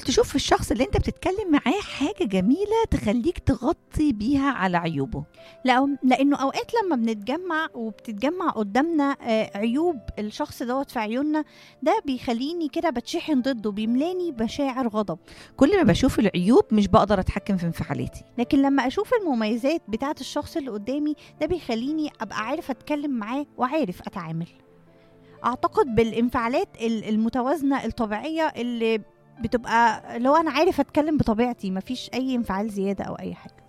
تشوف في الشخص اللي انت بتتكلم معاه حاجة جميلة تخليك تغطي بيها على عيوبه. لانه اوقات لما بنتجمع وبتتجمع قدامنا عيوب الشخص دوت في عيوننا، ده بيخليني كده بتشحن ضده، بيملاني مشاعر غضب. كل ما بشوف العيوب مش بقدر اتحكم في انفعالاتي. لكن لما اشوف المميزات بتاعه الشخص اللي قدامي، ده بيخليني ابقى عارف اتكلم معاه وعارف اتعامل. اعتقد بالانفعالات المتوازنه الطبيعيه اللي بتبقى لو انا عارف اتكلم بطبيعتي، مفيش اي انفعال زياده او اي حاجه.